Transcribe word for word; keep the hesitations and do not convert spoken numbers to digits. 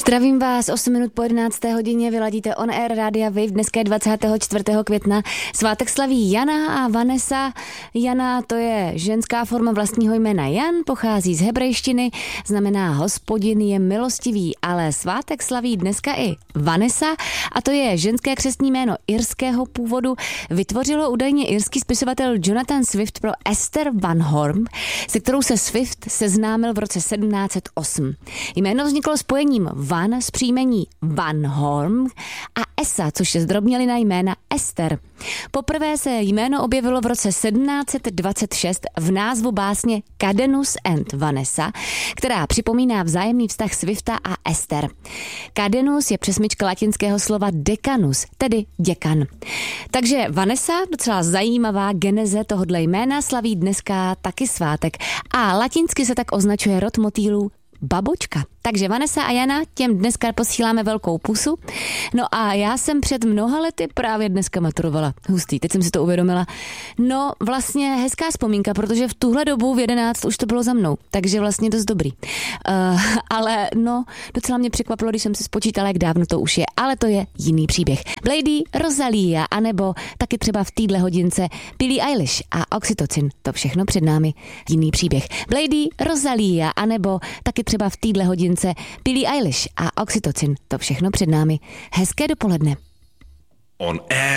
Zdravím vás, osm minut po jedenácté hodině, vyladíte On Air Rádia Wave, dneska je dvacátého čtvrtého května. Svátek slaví Jana a Vanessa. Jana, to je ženská forma vlastního jména Jan, pochází z hebrejštiny, znamená Hospodin je milostivý, ale svátek slaví dneska i Vanessa a to je ženské křestní jméno irského původu. Vytvořilo údajně irský spisovatel Jonathan Swift pro Esther Van Horn, se kterou se Swift seznámil v roce sedmnáct set osm. Jméno vzniklo spojením Van z příjmení Van Horn a Esa, což je zdrobnělina jména Esther. Poprvé se jméno objevilo v roce sedmnáct set dvacet šest v názvu básně Cadenus and Vanessa, která připomíná vzájemný vztah Swifta a Esther. Cadenus je přesmička latinského slova decanus, tedy děkan. Takže Vanessa, docela zajímavá geneze tohodle jména, slaví dneska taky svátek a latinsky se tak označuje rod motýlů babočka. Takže Vanessa a Jana, těm dneska posíláme velkou pusu. No a já jsem před mnoha lety právě dneska maturovala. Hustý, teď jsem si to uvědomila. No vlastně hezká vzpomínka, protože v tuhle dobu v jedenáct už to bylo za mnou, takže vlastně dost dobrý. Uh, ale no, docela mě překvapilo, když jsem si spočítala, jak dávno to už je, ale to je jiný příběh. Blady, Rosalia, anebo taky třeba v téhle hodince Billie Eilish a Oxytocin, to všechno před námi. Jiný příběh. Blady, Rosalia, anebo taky třeba v téhle hodince Billie Eilish a Oxytocin, to všechno před námi. Hezké dopoledne. On Air